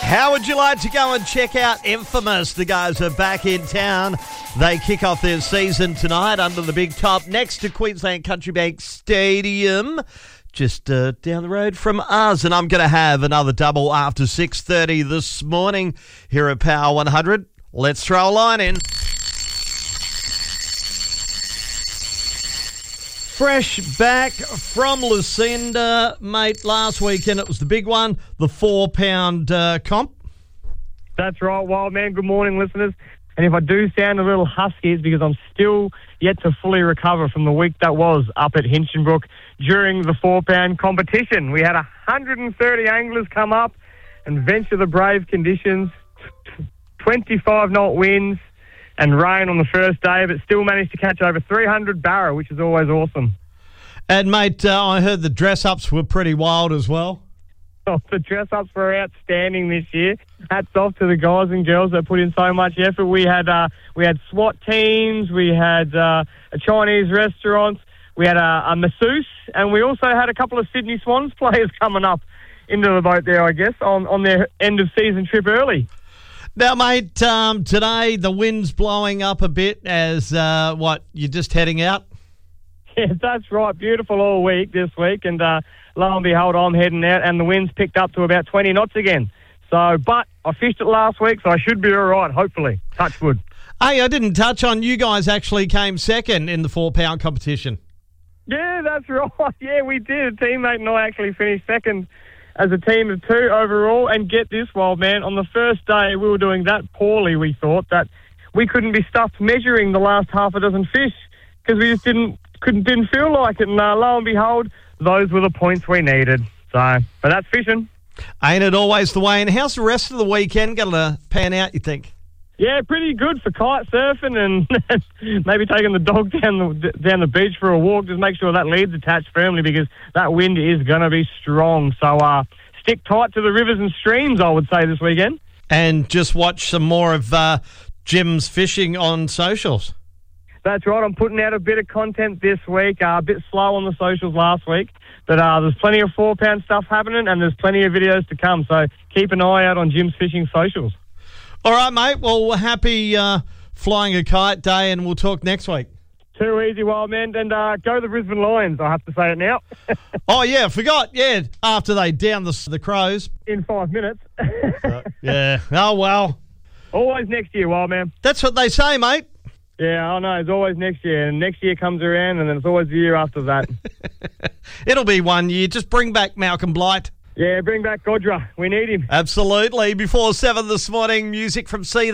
How would you like to go and check out Infamous? The guys are back in town. They kick off their season tonight under the big top next to Queensland Country Bank Stadium, just down the road from us. And I'm going to have another double after 6:30 this morning here at Power 100. Let's throw a line in. Fresh back from Lucinda, mate. Last weekend it was the big one, the 4-pound comp. That's right, Wild Man. Good morning, listeners. And if I do sound a little husky, it's because I'm still yet to fully recover from the week that was up at Hinchinbrook during the 4-pound competition. We had 130 anglers come up and venture the brave conditions, 25-knot winds and rain on the first day, but still managed to catch over 300 barra, which is always awesome. And, mate, I heard the dress-ups were pretty wild as well. Oh, the dress-ups were outstanding this year. Hats off to the guys and girls that put in so much effort. We had SWAT teams, we had a Chinese restaurant, we had a masseuse, and we also had a couple of Sydney Swans players coming up into the boat there, I guess, on their end-of-season trip early. Now, mate, today the wind's blowing up a bit as, you're just heading out? Yeah, that's right. Beautiful all week this week, and lo and behold, I'm heading out, and the wind's picked up to about 20 knots again. So, but I fished it last week, so I should be all right, hopefully. Touch wood. Hey, I didn't touch on you guys actually came second in the 4-pound competition. Yeah, that's right. Yeah, we did. A teammate and I actually finished second as a team of 2 overall. And get this, Wild Man, on the first day we were doing that poorly, we thought that we couldn't be stuffed measuring the last half a dozen fish because we just didn't feel like it. And lo and behold, those were the points we needed. So, but that's fishing. Ain't it always the way? And how's the rest of the weekend going to pan out, you think? Yeah, pretty good for kite surfing and maybe taking the dog down the beach for a walk. Just make sure that lead's attached firmly because that wind is going to be strong. So stick tight to the rivers and streams, I would say, this weekend. And just watch some more of Jim's fishing on socials. That's right. I'm putting out a bit of content this week. A bit slow on the socials last week. But there's plenty of 4-pound stuff happening and there's plenty of videos to come. So keep an eye out on Jim's fishing socials. All right, mate. Well, happy flying a kite day, and we'll talk next week. Too easy, Wild Man. And go the Brisbane Lions, I have to say it now. Oh, yeah, forgot. Yeah, after they down the Crows. In 5 minutes. Yeah. Oh, well. Always next year, Wild Man. That's what they say, mate. Yeah, I know. It's always next year. And next year comes around, and then it's always the year after that. It'll be 1 year. Just bring back Malcolm Blight. Yeah, bring back Godra. We need him. Absolutely. Before 7 this morning, music from C.